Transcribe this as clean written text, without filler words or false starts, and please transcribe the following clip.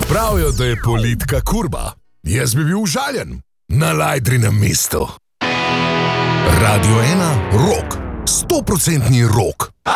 Pravijo, da je politika kurba. Jaz bi bil užaljen. Na Lajdrinem mestu. Radio 1, rock. 100% rock.